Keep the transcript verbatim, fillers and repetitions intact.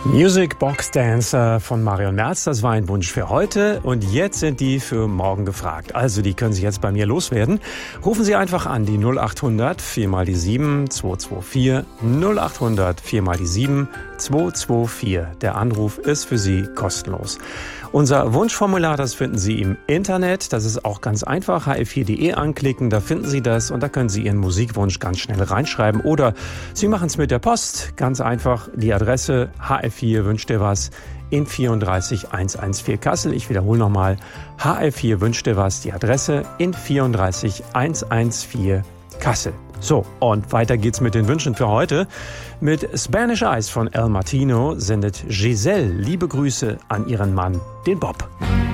Music Box Dancer von Marion Merz, das war ein Wunsch für heute und jetzt sind die für morgen gefragt. Also die können Sie jetzt bei mir loswerden. Rufen Sie einfach an die null acht hundert vier mal die sieben zwei zwei vier null acht hundert vier mal die sieben zwei zwei vier. Der Anruf ist für Sie kostenlos. Unser Wunschformular, das finden Sie im Internet. Das ist auch ganz einfach. h f vier punkt d e anklicken, da finden Sie das und da können Sie Ihren Musikwunsch ganz schnell reinschreiben. Oder Sie machen es mit der Post. Ganz einfach die Adresse H F vier wünscht dir was in vierunddreißig hundertvierzehn Kassel. Ich wiederhole nochmal. H F vier wünscht dir was, die Adresse in vierunddreißig hundertvierzehn Kassel. So, und weiter geht's mit den Wünschen für heute. Mit Spanish Eyes von El Martino sendet Giselle liebe Grüße an ihren Mann, den Bob.